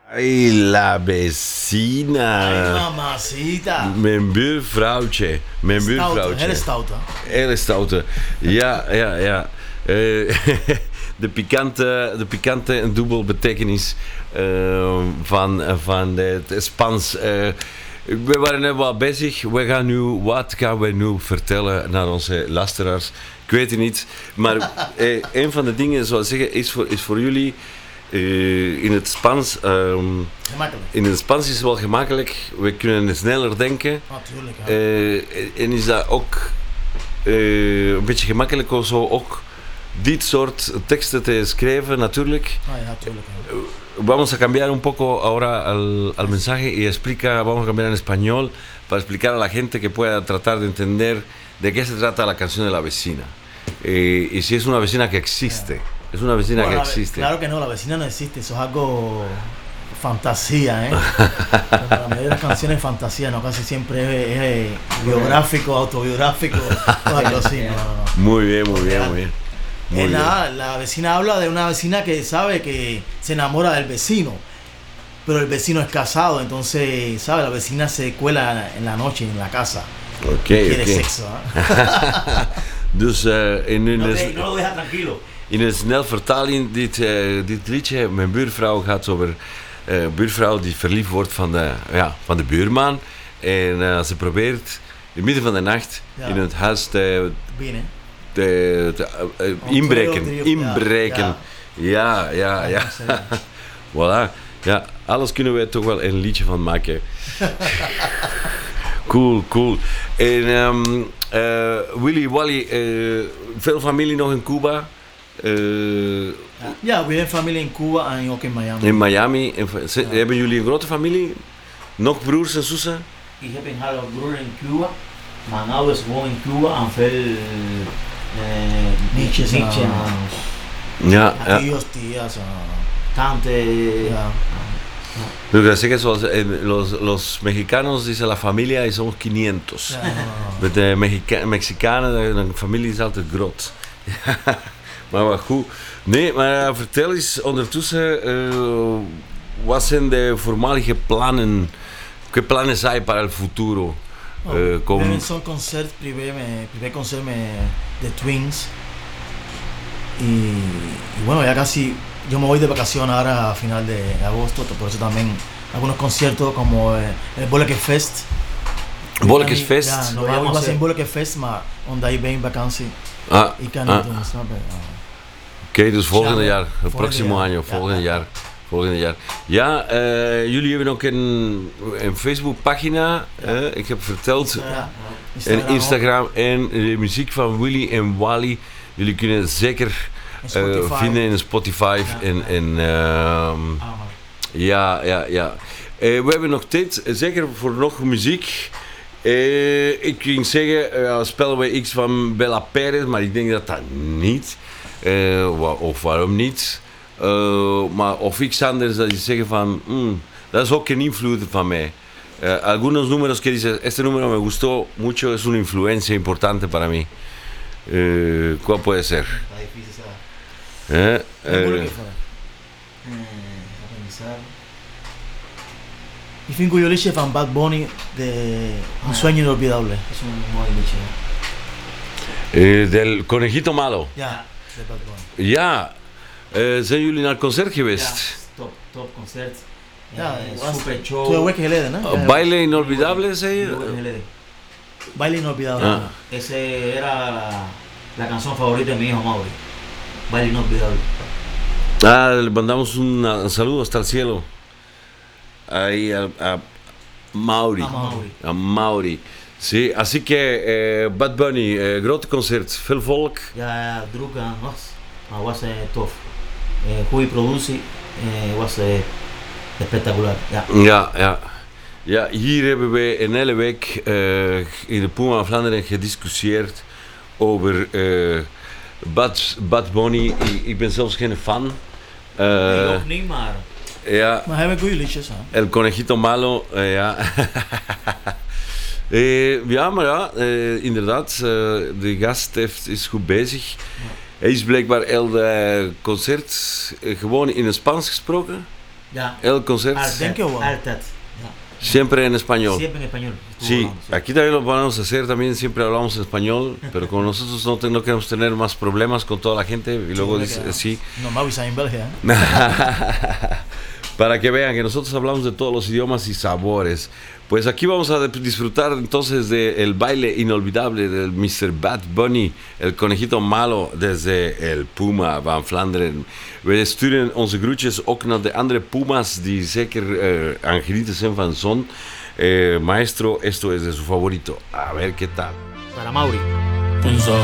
Ay, la vecina. Ay, mamacita. Mijn buurvrouwtje. Mijn buurvrouwtje. Hele stoute. Hele stoute. Ja. De pikante en dubbel betekenis van het Spaans. We waren net wel bezig. Wat gaan we nu vertellen naar onze luisteraars? Ik weet het niet. Maar een van de dingen, zoals ik zeggen, is voor jullie in het Spaans. In het Spaans is het wel gemakkelijk. We kunnen sneller denken. Natuurlijk. En is dat ook een beetje gemakkelijk om zo ook dit soort teksten te schrijven, natuurlijk. Ja, tuurlijk. Vamos a cambiar un poco ahora al mensaje y vamos a cambiar en español para explicar a la gente que pueda tratar de entender de qué se trata la canción de la vecina. Y si es una vecina que existe. Es una vecina que existe. Claro que no, la vecina no existe, eso es algo fantasía, ¿eh? La mayoría de las canciones es fantasía, no, casi siempre es biográfico, autobiográfico, o algo así, no. Muy bien. Nada, la vecina habla de una vecina que sabe que se enamora del vecino, pero el vecino es casado, entonces, ¿sabe? La vecina se cuela en la noche en la casa. Quiere sexo, ¿eh? Dus no lo deja tranquilo. In een snel vertaling, dit liedje, mijn buurvrouw gaat over een buurvrouw die verliefd wordt van de buurman. En ze probeert in het midden van de nacht in het huis te inbreken. Ja. Voilà. Ja, alles kunnen wij toch wel een liedje van maken. Cool. En Willy Wally, veel familie nog in Cuba? Ja, we hebben familie in Cuba en ook in Miami. In Miami. Hebben jullie een grote familie? Nog broers en zussen? Ik heb een halve broer in Cuba. Mijn ouders wonen in Cuba en veel nietjes. Ja. Tíos, tías. Tante. Ja. Lo que sé que los mexicanos dicen la familia y somos 500. Ja. Met de Mexicanen, de familie is altijd groot. Maar wat goed. Nee, maar vertel eens ondertussen, wat zijn de voormalige plannen? ¿Qué planes hay para el futuro? Son concert privé concert de Twins. Y bueno, ya casi yo me voy de vacaciones ahora a final de agosto, por eso también algunos conciertos como el Boleke Fest. Boleke Fest? Ja, no vamos a Boleke Fest, maar omdat ik ben in vakantie. Ik kan niet doen, snap je? Oké, dus volgende jaar, het próximo año, volgende jaar. Ja, jullie hebben ook een Facebookpagina, ik heb verteld, en Instagram en de muziek van Willy en Wally. Jullie kunnen het zeker vinden in Spotify. Ja. We hebben nog tijd, zeker voor nog muziek. Ik ging zeggen, spellen we iets van Bella Perez, maar ik denk dat niet. Of waarom niet? Maar of iets anders dat je zeggen van, dat is ook een invloed van mij. Algunos números que dicen, este número me gustó mucho, es una influencia importante para mí. ¿Cuál puede ser? Ik vind een liedje van Bad Bunny de Un sueño inolvidable. Es un mooi liedje. Del Conejito Malo. Ja, de Bad Bunny. Ja, zijn jullie naar het concert geweest? Ja, top concert. Ja, super show. 2 weken geleden, ¿no? Baile Inolvidable, zei je? Baile inolvidable. Esa era la canción favorita de mi hijo Mauri. Baile inolvidable. Le mandamos un saludo hasta el cielo. Ahí a Mauri. A Mauri. Sí, así que Bad Bunny, groot concert, veel volk. Ja, druk maar was tof. Hoe je produce was spectaculair. Ja, hier hebben wij een hele week in de Puma Vlaanderen gediscussieerd over Bad Bunny. Ik ben zelfs geen fan. Ik ook niet, maar... Ja. Maar hij heeft goede liedjes, hè? El Conejito Malo, ja. Inderdaad, de gast is goed bezig. Hij is blijkbaar heel concert gewoon in het Spaans gesproken. Ja. El concert. Denk je wel. Altijd. Ja. Siempre en español. Siempre en español. Estuvo Sí, hablando, sí. aquí también lo vamos a hacer, también siempre hablamos español, pero con nosotros no queremos tener más problemas con toda la gente y luego dice, sí. No, Maui está en Bélgica. ¿Eh? Para que vean que nosotros hablamos de todos los idiomas y sabores. Pues aquí vamos a disfrutar entonces del baile inolvidable del Mr. Bad Bunny, el conejito malo desde el Puma van Vlaanderen. We sturen onze groetjes ook naar de andere Pumas die zeker aan het genieten zijn van zon. Maestro, esto es de su favorito. A ver qué tal. Para Mauri.